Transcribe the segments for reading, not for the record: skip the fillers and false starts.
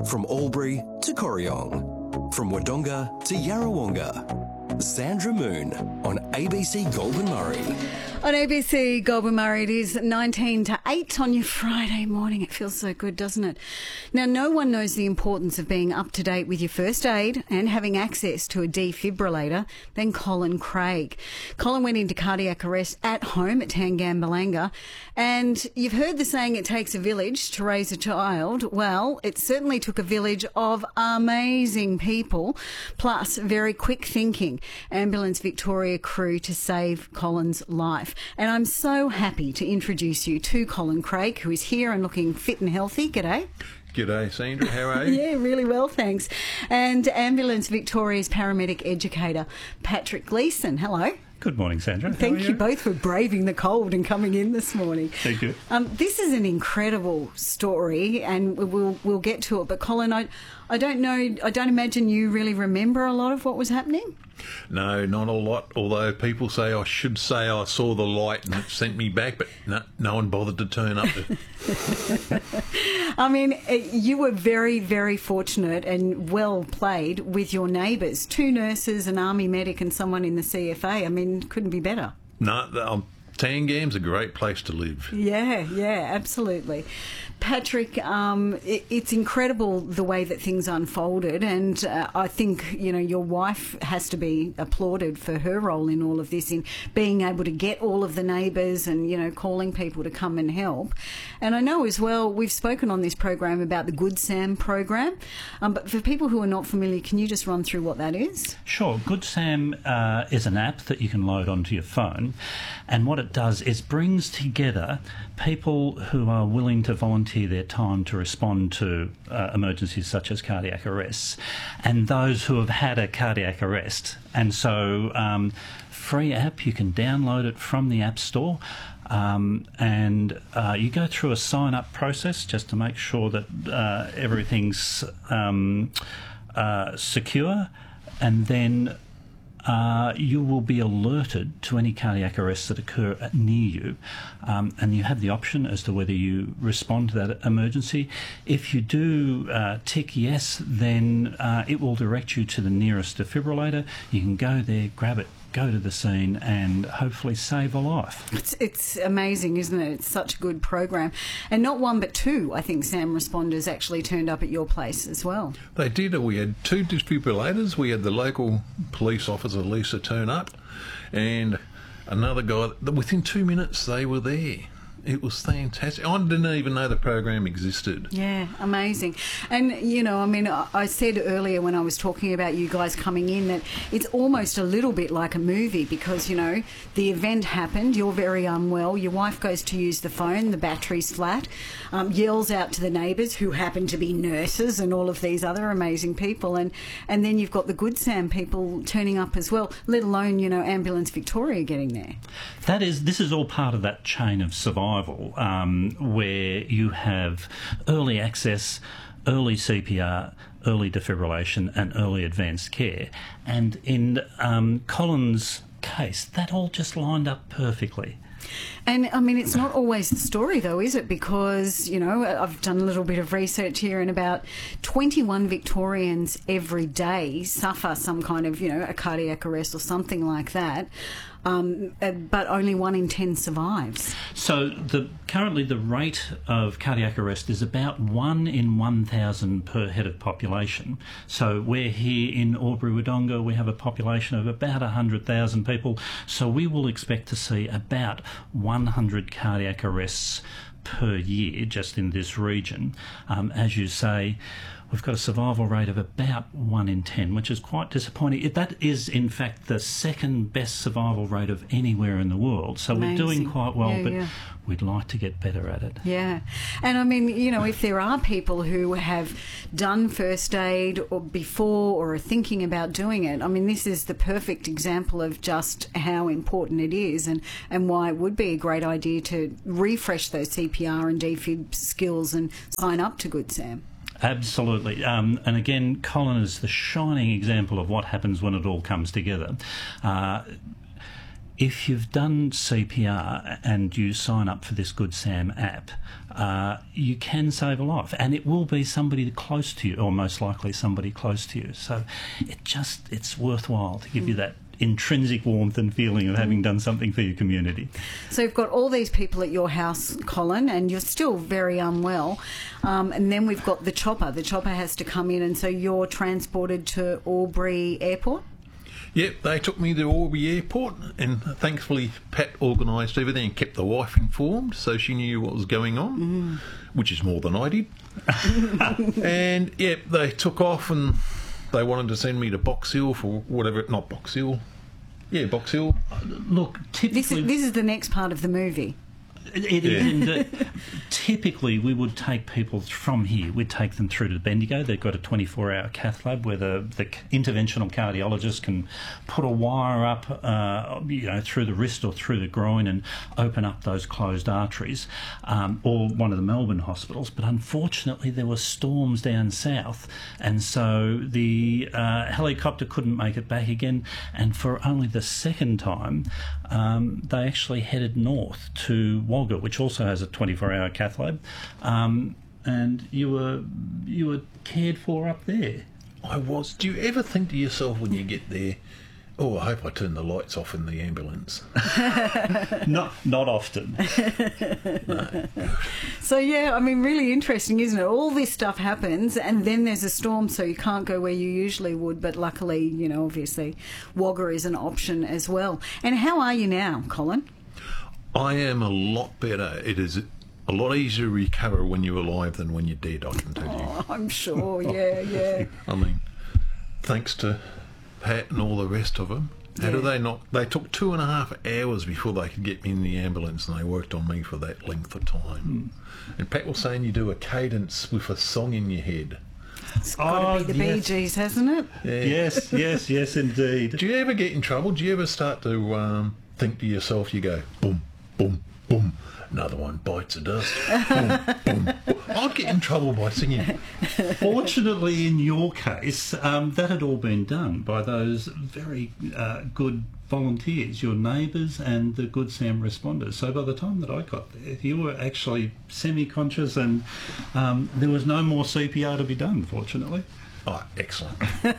From Albury to Corryong, from Wodonga to Yarrawonga. Sandra Moon on ABC Goulburn Murray. On ABC Goulburn Murray, it is 19 to 8 on your Friday morning. It feels so good, doesn't it? Now, no one knows the importance of being up to date with your first aid and having access to a defibrillator than Colin Craig. Colin went into cardiac arrest at home at Tangambalanga, and you've heard the saying, it takes a village to raise a child. Well, it certainly took a village of amazing people, plus very quick thinking Ambulance Victoria crew to save Colin's life. And I'm so happy to introduce you to Colin Craig, who is here and looking fit and healthy. G'day. G'day, Sandra. How are you? Yeah, really well, thanks. And Ambulance Victoria's paramedic educator, Patrick Gleeson. Hello. Good morning, Sandra. Thank you both for braving the cold and coming in this morning. Thank you. This is an incredible story, and we'll get to it. But Colin, I don't know. I don't imagine you really remember a lot of what was happening. No, not a lot. Although people say I should say I saw the light and it sent me back, but no one bothered to turn up. I mean, you were very, very fortunate and well played with your neighbours. 2 nurses, an army medic and someone in the CFA. I mean, couldn't be better. No, Tangam's a great place to live. Yeah, absolutely. Patrick, it's incredible the way that things unfolded, and I think, your wife has to be applauded for her role in all of this, in being able to get all of the neighbours and, calling people to come and help. And I know as well, we've spoken on this program about the Good Sam program, but for people who are not familiar, can you just run through what that is? Sure. Good Sam is an app that you can load onto your phone, and what it does is brings together people who are willing to volunteer their time to respond to emergencies such as cardiac arrests, and those who have had a cardiac arrest. And so free app, you can download it from the App Store, and you go through a sign-up process just to make sure that everything's secure, and then you will be alerted to any cardiac arrests that occur near you, and you have the option as to whether you respond to that emergency. If you do tick yes, then it will direct you to the nearest defibrillator. You can go there, grab it, go to the scene and hopefully save a life. It's amazing, isn't it? It's such a good program. And not 1 but 2, I think, Sam responders actually turned up at your place as well. They did. We had 2 defibrillators. We had the local police officer, Lisa, turn up, and another guy. Within 2 minutes, they were there. It was fantastic. I didn't even know the program existed. Yeah, amazing. And, I said earlier when I was talking about you guys coming in that it's almost a little bit like a movie because, the event happened, you're very unwell, your wife goes to use the phone, the battery's flat, yells out to the neighbours who happen to be nurses and all of these other amazing people, and then you've got the Good Sam people turning up as well, let alone, Ambulance Victoria getting there. This is all part of that chain of survival. Where you have early access, early CPR, early defibrillation and early advanced care. And in Colin's case, that all just lined up perfectly. And, it's not always the story, though, is it? Because, I've done a little bit of research here, and about 21 Victorians every day suffer some kind of, a cardiac arrest or something like that. But only 1 in 10 survives. So currently the rate of cardiac arrest is about 1 in 1,000 per head of population. So we're here in Albury-Wodonga, we have a population of about 100,000 people. So we will expect to see about 100 cardiac arrests per year just in this region. As you say, we've got a survival rate of about 1 in 10, which is quite disappointing. That is, in fact, the second best survival rate of anywhere in the world. So amazing. We're doing quite well, but we'd like to get better at it. Yeah. And, if there are people who have done first aid or before or are thinking about doing it, this is the perfect example of just how important it is and why it would be a great idea to refresh those CPR and defib skills and sign up to Good Sam. Absolutely. And again, Colin is the shining example of what happens when it all comes together. if you've done CPR and you sign up for this Good Sam app, you can save a life, and it will be somebody close to you, or most likely somebody close to you. So it's worthwhile to give you that intrinsic warmth and feeling of having done something for your community. So you've got all these people at your house, Colin, and you're still very unwell. And then we've got the chopper. The chopper has to come in, and so you're transported to Albury Airport? Yep, they took me to Albury Airport, and thankfully Pat organised everything and kept the wife informed, so she knew what was going on, which is more than I did. And yep, they took off, and they wanted to send me to Box Hill for whatever, not Box Hill. Yeah, Box Hill. Look, typically... This is the next part of the movie. It is, and typically we would take people from here, we'd take them through to Bendigo. They've got a 24-hour cath lab where the interventional cardiologist can put a wire up through the wrist or through the groin and open up those closed arteries, or one of the Melbourne hospitals. But unfortunately there were storms down south, and so the helicopter couldn't make it back again, and for only the second time they actually headed north to Wagga, which also has a 24-hour cath lab, and you were cared for up there. I was. Do you ever think to yourself when you get there, oh, I hope I turn the lights off in the ambulance? Not often. No. So, yeah, I mean, really interesting, isn't it? All this stuff happens, and then there's a storm, so you can't go where you usually would, but luckily, obviously, Wagga is an option as well. And how are you now, Colin? I am a lot better. It is a lot easier to recover when you're alive than when you're dead, I can tell you. Oh, I'm sure, yeah. I mean, thanks to Pat and all the rest of them. How do they not? They took 2.5 hours before they could get me in the ambulance, and they worked on me for that length of time. And Pat was saying you do a cadence with a song in your head. It's got to be the Bee Gees, hasn't it? Yeah. Yes, indeed. Do you ever get in trouble? Do you ever start to think to yourself, you go, boom, boom, boom, another one bites the dust, boom, boom, boom. I'd get in trouble by singing. Fortunately, in your case, that had all been done by those very good volunteers, your neighbours and the Good Sam responders. So by the time that I got there, you were actually semi-conscious, and there was no more CPR to be done, fortunately. Oh, excellent.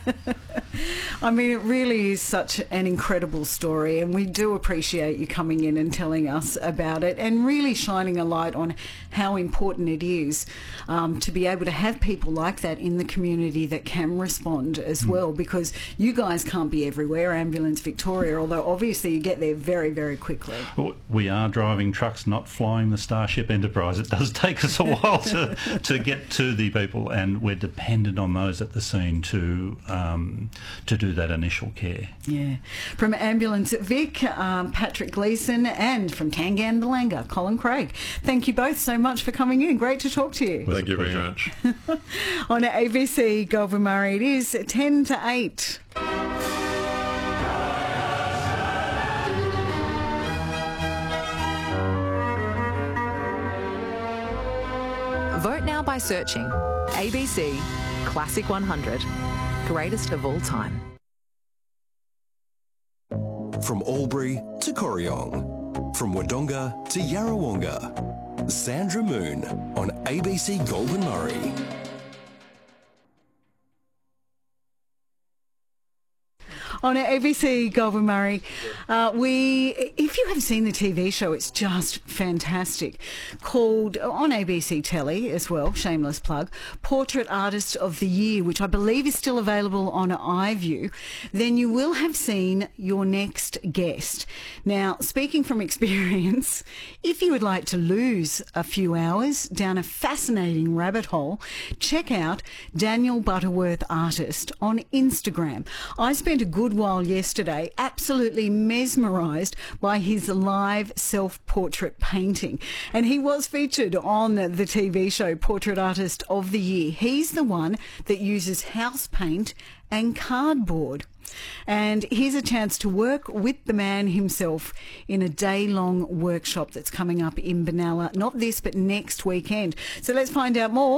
I mean, it really is such an incredible story, and we do appreciate you coming in and telling us about it and really shining a light on how important it is to be able to have people like that in the community that can respond as well, because you guys can't be everywhere, Ambulance Victoria, although obviously you get there very, very quickly. Well, we are driving trucks, not flying the Starship Enterprise. It does take us a while to get to the people, and we're dependent on those at the scene to do that initial care. Yeah. From Ambulance Vic, Patrick Gleeson, and from Tangan Balanga, Colin Craig. Thank you both so much for coming in. Great to talk to you. Thank you very much. On ABC Goulburn Murray, it is 10 to 8. Vote now by searching ABC Classic 100, greatest of all time. From Albury to Corryong, from Wodonga to Yarrawonga, Sandra Moon on ABC Goulburn Murray. On ABC Goulburn Murray, if you have seen the TV show, it's just fantastic, called, on ABC Telly as well, shameless plug, Portrait Artist of the Year, which I believe is still available on iView, then you will have seen your next guest. Now, speaking from experience, if you would like to lose a few hours down a fascinating rabbit hole, check out Daniel Butterworth Artist on Instagram. I spent a good while yesterday absolutely mesmerised by his live self-portrait painting, and he was featured on the TV show Portrait Artist of the Year. He's the one that uses house paint and cardboard. And here's a chance to work with the man himself in a day-long workshop that's coming up in Benalla, not this but next weekend. So let's find out more